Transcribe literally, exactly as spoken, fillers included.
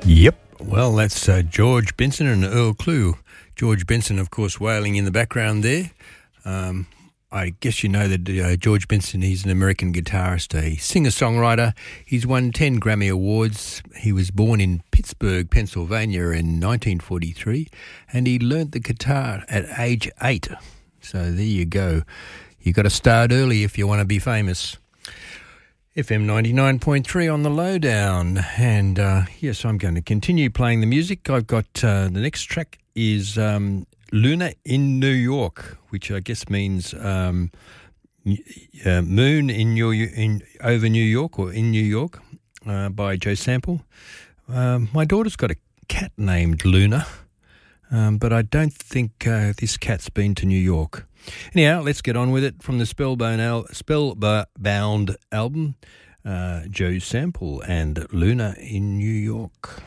Yep. Well, that's uh, George Benson and Earl Clue. George Benson, of course, wailing in the background there. Um, I guess you know that uh, George Benson, he's an American guitarist, a singer-songwriter. He's won ten Grammy Awards. He was born in Pittsburgh, Pennsylvania in nineteen forty-three, and he learnt the guitar at age eight. So there you go. You got to start early if you want to be famous. F M ninety-nine point three on the lowdown, and uh, yes, I'm going to continue playing the music. I've got uh, the next track is um, Luna in New York, which I guess means um, uh, moon in your in over New York or in New York, uh, by Joe Sample. Um, my daughter's got a cat named Luna, um, but I don't think uh, this cat's been to New York. Anyhow, let's get on with it. From the Spellbound, al- Spellbound album, uh, Joe Sample and Luna in New York.